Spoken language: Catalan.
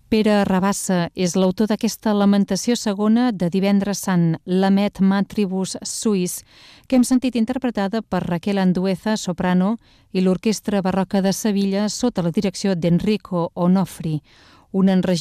Pere Rabassa és l'autor d'aquesta lamentació segona de Divendres Sant, l'Amet Matribus Suis, que hem sentit interpretada per Raquel Andueza, soprano, i l'Orquestra Barroca de Sevilla sota la direcció d'Enrico Onofri, un enregistrament